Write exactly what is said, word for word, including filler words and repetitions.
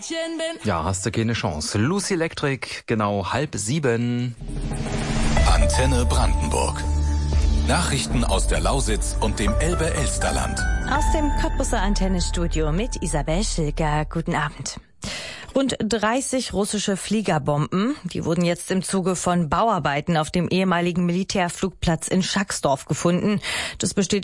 Mädchen bin. Ja, hast du keine Chance. Lucy Electric, genau halb sieben. Antenne Brandenburg. Nachrichten aus der Lausitz und dem Elbe-Elsterland. Aus dem Cottbuser Antennestudio mit Isabel Schilger. Guten Abend. Rund dreißig russische Fliegerbomben, die wurden jetzt im Zuge von Bauarbeiten auf dem ehemaligen Militärflugplatz in Schacksdorf gefunden. Das bestätigt